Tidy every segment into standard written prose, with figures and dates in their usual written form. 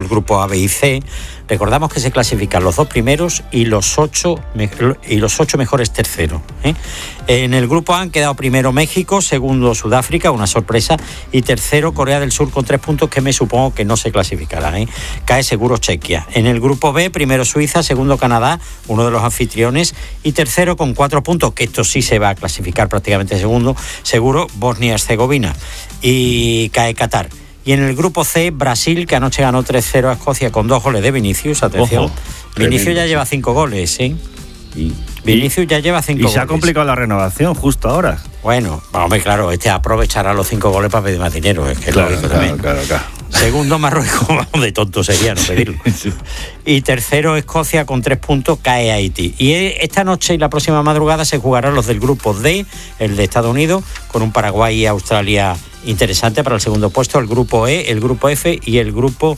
grupo A, B y C. Recordamos que se clasifican los 2 primeros y los 8 mejores terceros. En el grupo A han quedado primero México, segundo Sudáfrica, una sorpresa, y tercero Corea del Sur con 3 puntos, que me supongo que no se clasificarán. Cae seguro Chequia. En el grupo B, primero Suiza, segundo Canadá, uno de los anfitriones, y tercero con 4 puntos, que esto sí se va a clasificar prácticamente seguro, Bosnia-Herzegovina, y cae Qatar. Y en el grupo C, Brasil, que anoche ganó 3-0 a Escocia con 2 goles de Vinicius. Atención, ojo, Vinicius tremendo, ya lleva 5 goles, ¿sí? Vinicius ya lleva 5 goles. Y se ha complicado la renovación justo ahora. Bueno, hombre, claro, aprovechará los 5 goles para pedir más dinero, es que claro, es lógico también. Claro. Segundo Marruecos, vamos, de tonto sería no pedirlo. Sí. Y tercero Escocia con 3 puntos, cae Haití. Y esta noche y la próxima madrugada se jugarán los del grupo D, el de Estados Unidos, con un Paraguay y Australia interesante para el segundo puesto, el grupo E, el grupo F y el grupo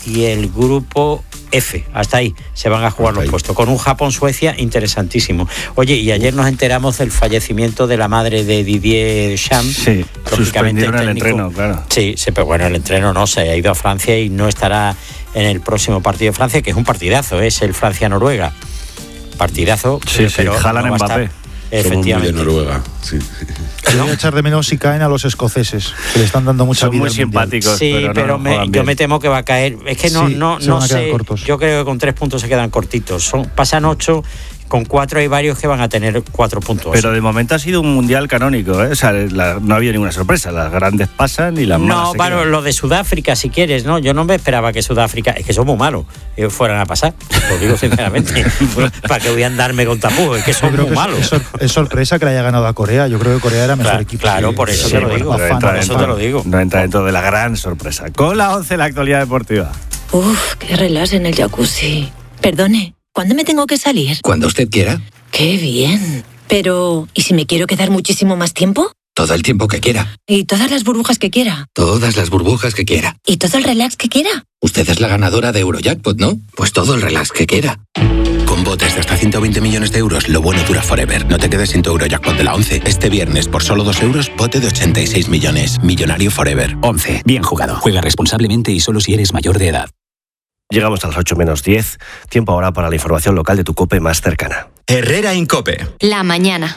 F. Hasta ahí se van a jugar los puestos, con un Japón-Suecia interesantísimo. Oye, y ayer nos enteramos del fallecimiento de la madre de Didier Deschamps. Sí, suspendieron el entreno, claro. Sí, pero bueno, el entreno no, se ha ido a Francia y no estará en el próximo partido de Francia, que es un partidazo, es el Francia-Noruega. Partidazo, sí, pero Haaland, Mbappé. Efectivamente. De Noruega, sí. Voy a echar de menos si caen a los escoceses, que le están dando mucha Son vida. Son muy simpáticos, sí, pero yo me temo que va a caer. Es que no sé. Yo creo que con 3 puntos se quedan cortitos. Pasan 8. Con 4 hay varios que van a tener 4 puntos. Pero de momento ha sido un mundial canónico, ¿eh? O sea, no ha habido ninguna sorpresa. Las grandes pasan y las malas se quedan. Lo de Sudáfrica, si quieres, ¿no? Yo no me esperaba que Sudáfrica, es que son muy malos, fueran a pasar. Lo digo sinceramente. ¿Para qué voy a andarme con tapujos? Es que son muy malos. Es sorpresa que le haya ganado a Corea. Yo creo que Corea era mejor equipo. Claro, por eso te lo digo. No entra dentro de la gran sorpresa. Con la 11, la actualidad deportiva. Uf, qué relax en el jacuzzi. Perdone, ¿cuándo me tengo que salir? Cuando usted quiera. ¡Qué bien! Pero, ¿y si me quiero quedar muchísimo más tiempo? Todo el tiempo que quiera. ¿Y todas las burbujas que quiera? Todas las burbujas que quiera. ¿Y todo el relax que quiera? Usted es la ganadora de Eurojackpot, ¿no? Pues todo el relax que quiera. Con botes de hasta 120 millones de euros, lo bueno dura forever. No te quedes sin tu Eurojackpot de la 11. Este viernes, por solo 2 euros, bote de 86 millones. Millonario forever. 11. Bien jugado. Juega responsablemente y solo si eres mayor de edad. Llegamos a las 8:10. Tiempo ahora para la información local de tu COPE más cercana. Herrera Incope. La mañana.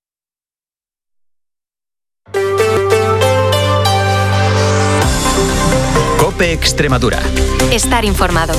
COPE Extremadura. Estar informado.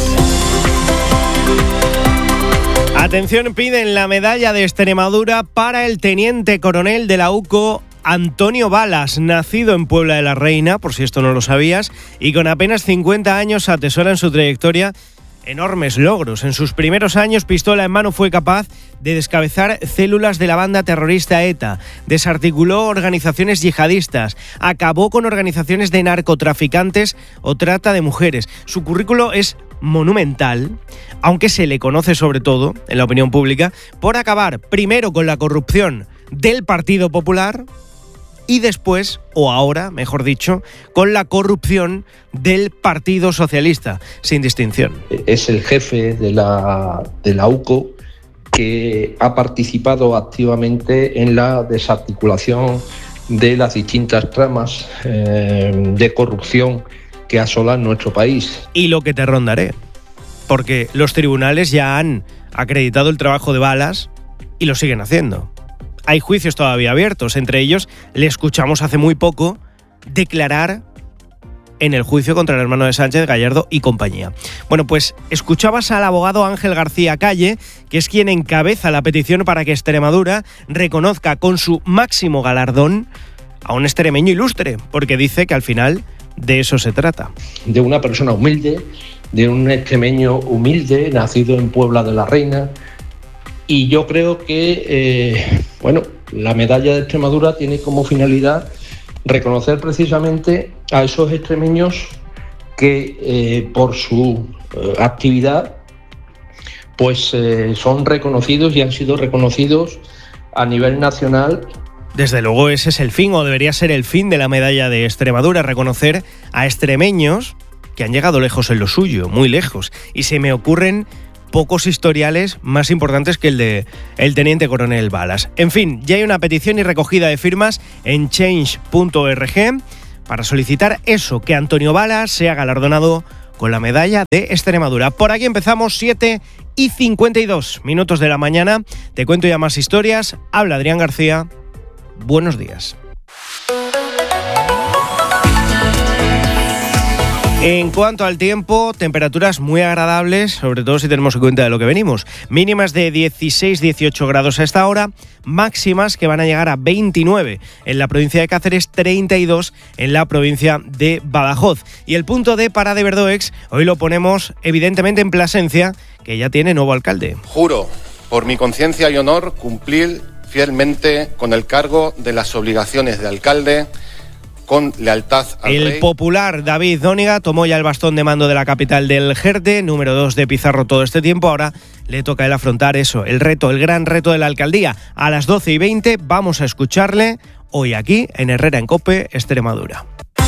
Atención, piden la medalla de Extremadura para el teniente coronel de la UCO, Antonio Balas, nacido en Puebla de la Reina, por si esto no lo sabías, y con apenas 50 años atesora en su trayectoria enormes logros. En sus primeros años, pistola en mano, fue capaz de descabezar células de la banda terrorista ETA, desarticuló organizaciones yihadistas, acabó con organizaciones de narcotraficantes o trata de mujeres. Su currículo es monumental, aunque se le conoce sobre todo, en la opinión pública, por acabar primero con la corrupción del Partido Popular y después, o ahora, mejor dicho, con la corrupción del Partido Socialista, sin distinción. Es el jefe de la UCO que ha participado activamente en la desarticulación de las distintas tramas de corrupción que asolan nuestro país. Y lo que te rondaré, porque los tribunales ya han acreditado el trabajo de Balas y lo siguen haciendo. Hay juicios todavía abiertos, entre ellos le escuchamos hace muy poco declarar en el juicio contra el hermano de Sánchez, Gallardo y compañía. Bueno, pues escuchabas al abogado Ángel García Calle, que es quien encabeza la petición para que Extremadura reconozca con su máximo galardón a un extremeño ilustre, porque dice que al final de eso se trata. De una persona humilde, de un extremeño humilde, nacido en Puebla de la Reina. Y yo creo que, la medalla de Extremadura tiene como finalidad reconocer precisamente a esos extremeños que por su actividad pues son reconocidos y han sido reconocidos a nivel nacional. Desde luego ese es el fin, o debería ser el fin de la medalla de Extremadura, reconocer a extremeños que han llegado lejos en lo suyo, muy lejos. Y se me ocurren pocos historiales más importantes que el de el teniente coronel Balas. En fin, ya hay una petición y recogida de firmas en change.org para solicitar eso, que Antonio Balas sea galardonado con la medalla de Extremadura. Por aquí empezamos, 7:52 de la mañana. Te cuento ya más historias. Habla Adrián García. Buenos días. En cuanto al tiempo, temperaturas muy agradables, sobre todo si tenemos en cuenta de lo que venimos. Mínimas de 16-18 grados a esta hora, máximas que van a llegar a 29 en la provincia de Cáceres, 32 en la provincia de Badajoz. Y el punto de Parada de Verdoex hoy lo ponemos evidentemente en Plasencia, que ya tiene nuevo alcalde. Juro, por mi conciencia y honor, cumplir fielmente con el cargo de las obligaciones de alcalde, con lealtad al El rey. popular David Dóniga tomó ya el bastón de mando de la capital del Jerte, número 2 de Pizarro todo este tiempo. Ahora le toca a él afrontar eso, el reto, el gran reto de la alcaldía. A las 12:20 vamos a escucharle hoy aquí en Herrera en COPE, Extremadura.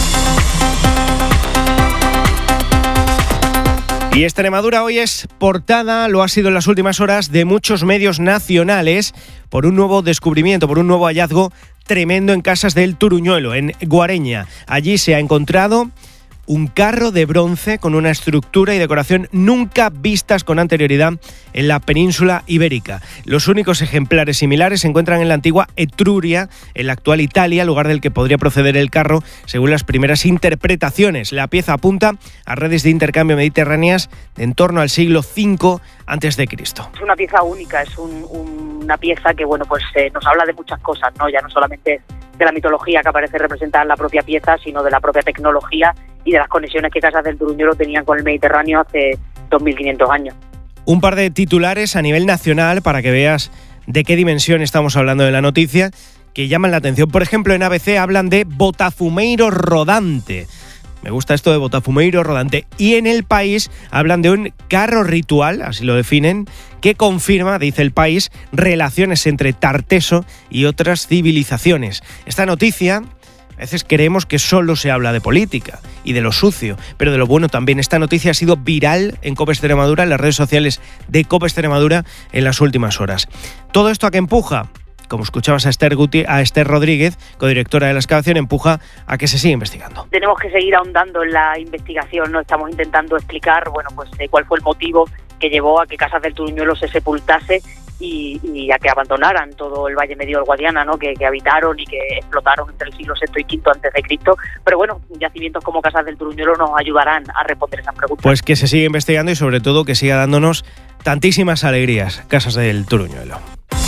Y Extremadura hoy es portada, lo ha sido en las últimas horas, de muchos medios nacionales por un nuevo descubrimiento, por un nuevo hallazgo tremendo en Casas del Turuñuelo, en Guareña. Allí se ha encontrado un carro de bronce con una estructura y decoración nunca vistas con anterioridad en la península ibérica. Los únicos ejemplares similares se encuentran en la antigua Etruria, en la actual Italia, lugar del que podría proceder el carro, según las primeras interpretaciones. La pieza apunta a redes de intercambio mediterráneas de en torno al siglo V a.C. Es una pieza única, es una pieza que nos habla de muchas cosas, ¿no? Ya no solamente de la mitología que aparece representada en la propia pieza, sino de la propia tecnología y de las conexiones que Casas del Turuñuelo tenían con el Mediterráneo hace 2.500 años. Un par de titulares a nivel nacional para que veas de qué dimensión estamos hablando de la noticia, que llaman la atención. Por ejemplo, en ABC hablan de botafumeiro rodante. Me gusta esto de botafumeiro rodante. Y en El País hablan de un carro ritual, así lo definen, que confirma, dice El País, relaciones entre Tarteso y otras civilizaciones. Esta noticia, a veces creemos que solo se habla de política y de lo sucio, pero de lo bueno también. Esta noticia ha sido viral en COPE Extremadura, en las redes sociales de COPE Extremadura en las últimas horas. ¿Todo esto a qué empuja? Como escuchabas a Esther Rodríguez, codirectora de la excavación, empuja a que se siga investigando. Tenemos que seguir ahondando en la investigación, ¿no? Estamos intentando explicar, cuál fue el motivo que llevó a que Casas del Turuñuelo se sepultase y a que abandonaran todo el Valle Medio del Guadiana, ¿no? Que habitaron y que explotaron entre el siglo VI y V a.C. Pero yacimientos como Casas del Turuñuelo nos ayudarán a responder esas preguntas. Pues que se siga investigando y sobre todo que siga dándonos tantísimas alegrías, Casas del Turuñuelo.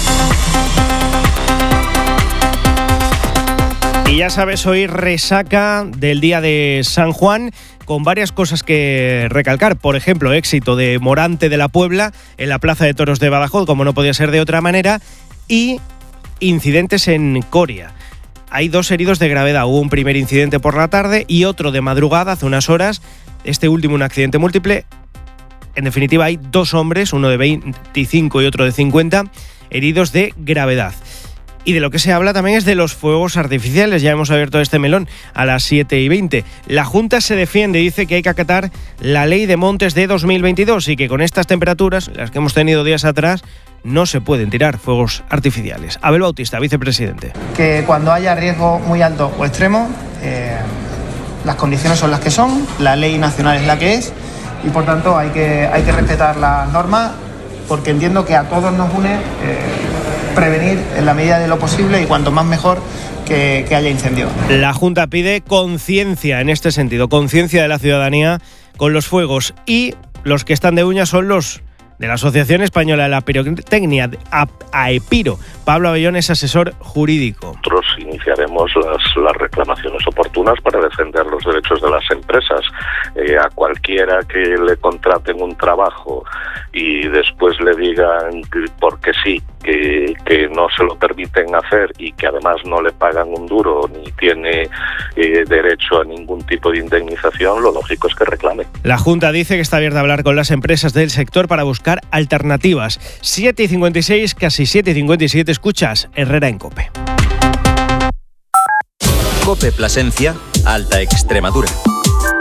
Y ya sabes, hoy resaca del día de San Juan, con varias cosas que recalcar. Por ejemplo, éxito de Morante de la Puebla en la Plaza de Toros de Badajoz, como no podía ser de otra manera, y incidentes en Coria. Hay 2 heridos de gravedad. Hubo un primer incidente por la tarde y otro de madrugada, hace unas horas. Este último, un accidente múltiple. En definitiva, hay 2 hombres, uno de 25 y otro de 50, heridos de gravedad. Y de lo que se habla también es de los fuegos artificiales. Ya hemos abierto este melón a las 7:20. La Junta se defiende y dice que hay que acatar la Ley de Montes de 2022 y que con estas temperaturas, las que hemos tenido días atrás, no se pueden tirar fuegos artificiales. Abel Bautista, vicepresidente. Que cuando haya riesgo muy alto o extremo, las condiciones son las que son, la ley nacional es la que es y por tanto hay que respetar las normas, porque entiendo que a todos nos une prevenir en la medida de lo posible y cuanto más mejor que haya incendio. La Junta pide conciencia en este sentido, conciencia de la ciudadanía con los fuegos, y los que están de uñas son los de la Asociación Española de la Pirotecnia, AEPIRO. Pablo Abellón es asesor jurídico. Nosotros iniciaremos las reclamaciones oportunas para defender los derechos de las empresas. A cualquiera que le contraten un trabajo y después le digan porque sí, que no se lo permiten hacer y que además no le pagan un duro ni tiene derecho a ningún tipo de indemnización, lo lógico es que reclame. La Junta dice que está abierta a hablar con las empresas del sector para buscar alternativas. 7:56, casi 7:57, escuchas Herrera en COPE. COPE Plasencia, Alta Extremadura.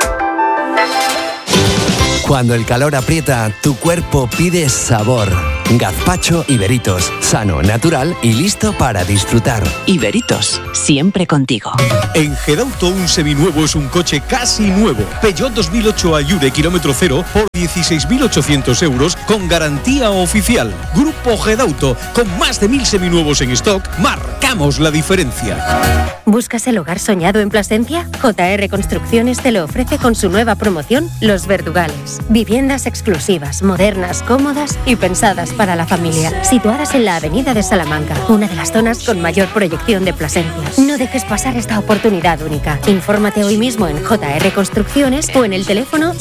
Cuando el calor aprieta, tu cuerpo pide sabor. Gazpacho Iberitos. Sano, natural y listo para disfrutar. Iberitos, siempre contigo. En Gedauto un seminuevo es un coche casi nuevo. Peugeot 2008 Ayude kilómetro cero por 16.800 euros con garantía oficial. Grupo Gedauto, con más de 1.000 seminuevos en stock, marcamos la diferencia. ¿Buscas el hogar soñado en Plasencia? JR Construcciones te lo ofrece con su nueva promoción Los Verdugales. Viviendas exclusivas, modernas, cómodas y pensadas para la familia. Situadas en la avenida de Salamanca, una de las zonas con mayor proyección de Plasencia. No dejes pasar esta oportunidad única. Infórmate hoy mismo en JR Construcciones o en el teléfono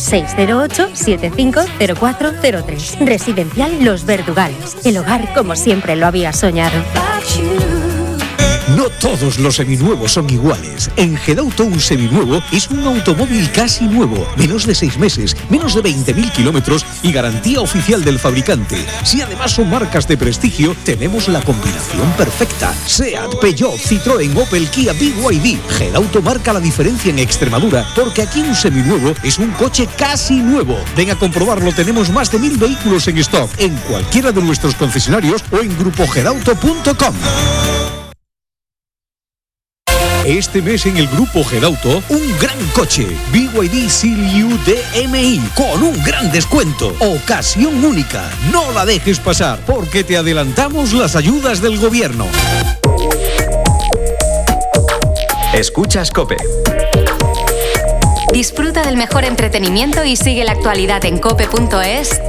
608-750403. Residencial Los Verdugales. El hogar como siempre lo había soñado. No todos los seminuevos son iguales. En Gedauto un seminuevo es un automóvil casi nuevo, menos de 6 meses, menos de 20.000 kilómetros y garantía oficial del fabricante. Si además son marcas de prestigio, tenemos la combinación perfecta. SEAT, Peugeot, Citroën, Opel, Kia, BYD. Gedauto marca la diferencia en Extremadura, porque aquí un seminuevo es un coche casi nuevo. Ven a comprobarlo, tenemos más de 1.000 vehículos en stock, en cualquiera de nuestros concesionarios o en grupogedauto.com. Este mes en el Grupo Gedauto, un gran coche, BYD Seal-U DMI, con un gran descuento. Ocasión única, no la dejes pasar, porque te adelantamos las ayudas del gobierno. Escuchas COPE. Disfruta del mejor entretenimiento y sigue la actualidad en cope.es